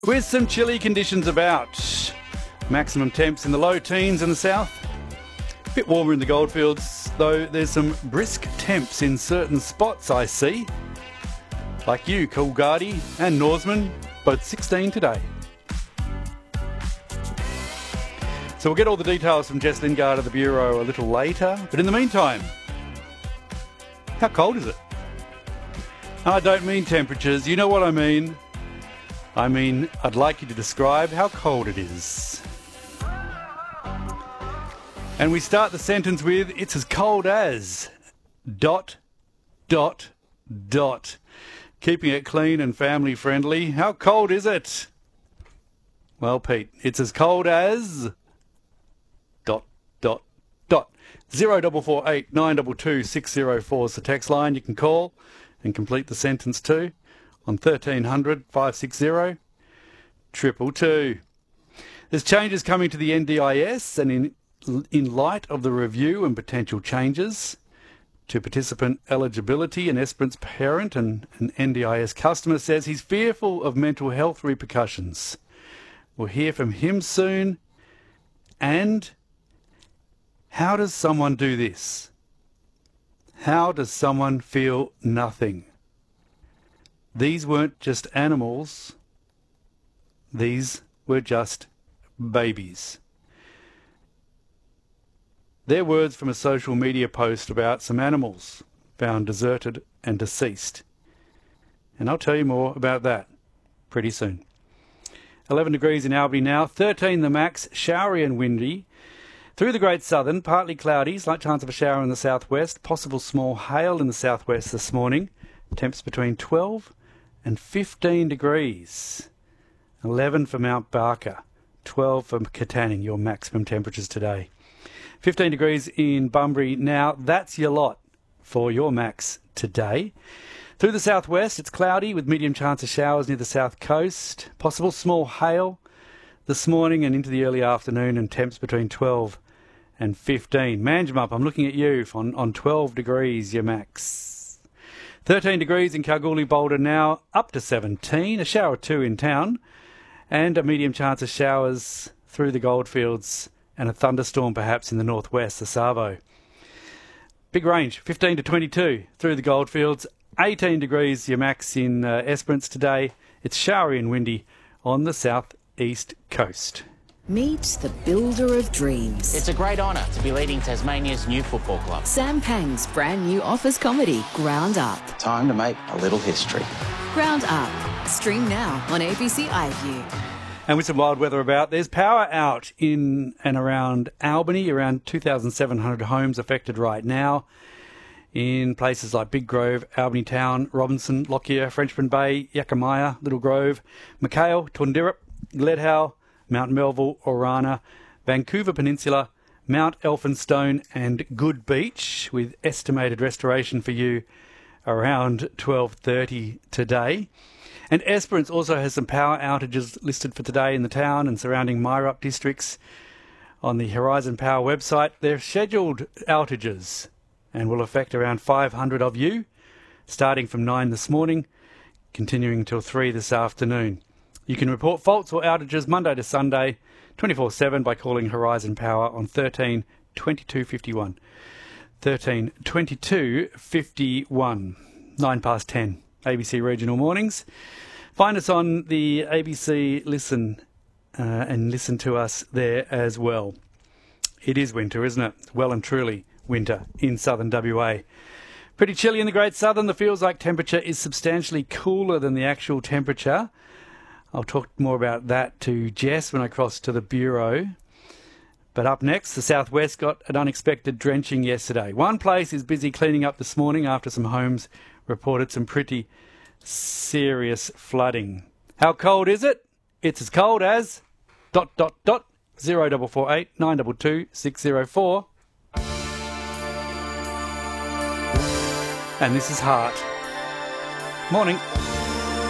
With some chilly conditions about. Maximum temps in the low teens in the south. A bit warmer in the goldfields, though there's some brisk temps in certain spots I see. Like you, Coolgardie and Norseman, both 16 today. So we'll get all the details from Jess Lingard of the Bureau a little later. But in the meantime, how cold is it? I don't mean temperatures, you know what I mean. I mean, I'd like you to describe how cold it is. And we start the sentence with, it's as cold as... ... Keeping it clean and family friendly. How cold is it? Well, Pete, it's as cold as... ... 0448 922 604 is the text line. You can call and complete the sentence too on 1300 560 222. There's changes coming to the NDIS, and in light of the review and potential changes to participant eligibility, an Esperance parent and an NDIS customer says he's fearful of mental health repercussions. We'll hear from him soon. And how does someone do this? How does someone feel nothing? These weren't just animals. These were just babies. They're words from a social media post about some animals found deserted and deceased. And I'll tell you more about that pretty soon. 11 degrees in Albany now, 13 the max, showery and windy. Through the Great Southern, partly cloudy, slight chance of a shower in the southwest, possible small hail in the southwest this morning. Temps between 12 and 15 degrees. 11 for Mount Barker, 12 for Katanning, your maximum temperatures today. 15 degrees in Bunbury now. That's your lot for your max today. Through the southwest, it's cloudy with medium chance of showers near the south coast. Possible small hail this morning and into the early afternoon, and temps between 12 and 15. Manjimup, I'm looking at you on 12 degrees, your max. 13 degrees in Kalgoorlie Boulder now, up to 17. A shower or two in town, and a medium chance of showers through the goldfields and a thunderstorm perhaps in the northwest, the Savo. Big range, 15 to 22 through the goldfields. 18 degrees your max in Esperance today. It's showery and windy on the southeast coast. Meet the builder of dreams. It's a great honour to be leading Tasmania's new football club. Sam Pang's brand new office comedy, Ground Up. Time to make a little history. Ground Up. Stream now on ABC iView. And with some wild weather about, there's power out in and around Albany. Around 2,700 homes affected right now in places like Big Grove, Albany Town, Robinson, Lockyer, Frenchman Bay, Yakamaya, Little Grove, McHale, Toondirrup, Gledhow, Mount Melville, Orana, Vancouver Peninsula, Mount Elphinstone and Good Beach, with estimated restoration for you around 12:30 today. And Esperance also has some power outages listed for today in the town and surrounding Myrup districts on the Horizon Power website. They're scheduled outages and will affect around 500 of you, starting from 9 this morning, continuing until 3 this afternoon. You can report faults or outages Monday to Sunday, 24/7 by calling Horizon Power on 13 22 51. 13 22 51. 9 past 10. ABC Regional Mornings. Find us on the ABC Listen and listen to us there as well. It is winter, isn't it? Well and truly winter in southern WA. Pretty chilly in the Great Southern. The feels like temperature is substantially cooler than the actual temperature. I'll talk more about that to Jess when I cross to the Bureau. But up next, the southwest got an unexpected drenching yesterday. One place is busy cleaning up this morning after some homes reported some pretty serious flooding. How cold is it? It's as cold as... ... 0448 922 604. And this is Heart. Morning.